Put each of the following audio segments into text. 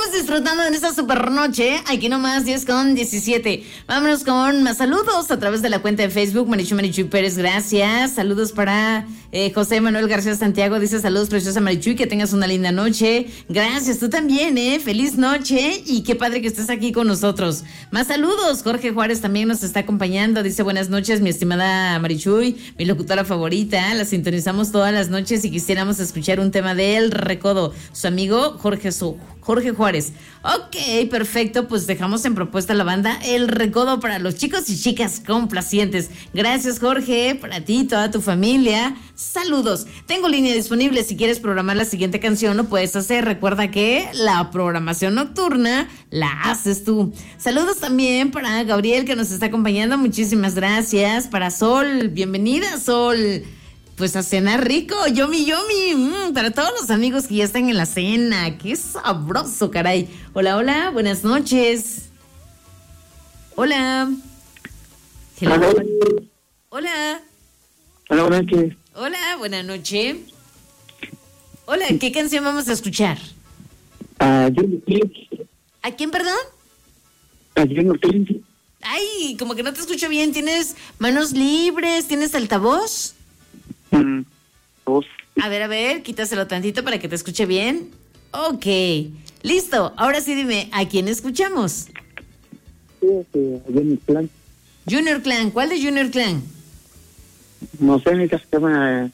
Estamos disfrutando en esta super noche. Aquí nomás 10:17. Vámonos con más saludos a través de la cuenta de Facebook. Marichuy Pérez, gracias. Saludos para José Manuel García Santiago. Dice saludos, preciosa Marichuy, que tengas una linda noche. Gracias, tú también, feliz noche y qué padre que estés aquí con nosotros. Más saludos. Jorge Juárez también nos está acompañando. Dice buenas noches, mi estimada Marichuy, mi locutora favorita. La sintonizamos todas las noches y quisiéramos escuchar un tema de El Recodo. Su amigo Jorge Juárez. Ok, perfecto, pues dejamos en propuesta la banda El Recodo para los chicos y chicas complacientes. Gracias, Jorge, para ti y toda tu familia. Saludos. Tengo línea disponible. Si quieres programar la siguiente canción, lo puedes hacer. Recuerda que la programación nocturna la haces tú. Saludos también para Gabriel, que nos está acompañando. Muchísimas gracias. Para Sol, bienvenida, Sol. Pues a cenar rico, yomi, para todos los amigos que ya están en la cena. Qué sabroso, caray. Hola, buenas noches. Hola. Hello. Hola. Hola, buenas noches. Hola, buenas noches. Hola, ¿qué canción vamos a escuchar? Junior Clan. ¿A quién, perdón? Junior Clan. Ay, como que no te escucho bien. ¿Tienes manos libres? ¿Tienes altavoz? Dos. A ver, quítaselo tantito para que te escuche bien. Ok, listo. Ahora sí dime, ¿a quién escuchamos? Sí, Junior Clan. Junior Clan, ¿cuál de Junior Clan? No sé, mi casa se llama...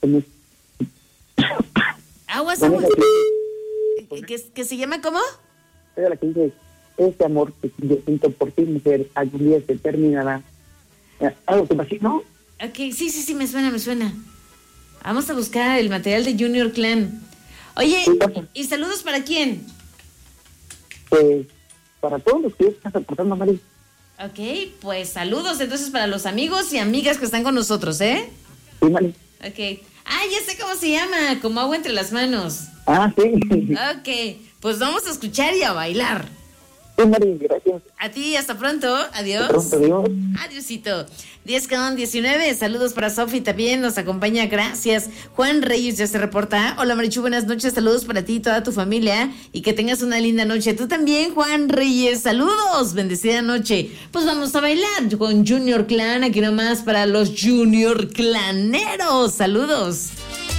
Aguas. ¿Que se llama cómo? Es la que dice, este amor que yo siento por ti, mujer, algún día se terminará. Algo que así, ¿no? Ok, sí, me suena. Vamos a buscar el material de Junior Clan. Oye, ¿y saludos para quién? Pues, para todos los que están aportando, Mari. Ok, pues saludos entonces para los amigos y amigas que están con nosotros, ¿eh? Sí, Mari. Ok. Ah, ya sé cómo se llama, como agua entre las manos. Sí. Ok, pues vamos a escuchar y a bailar. Sí, Mari, gracias. A ti, hasta pronto. Adiós. Hasta pronto, adiós. Adiósito. 10:19. Saludos para Sofi, también nos acompaña. Gracias. Juan Reyes ya se reporta. Hola, Marichu, buenas noches. Saludos para ti y toda tu familia. Y que tengas una linda noche. Tú también, Juan Reyes. Saludos. Bendecida noche. Pues vamos a bailar con Junior Clan. Aquí nomás para los Junior Claneros. Saludos.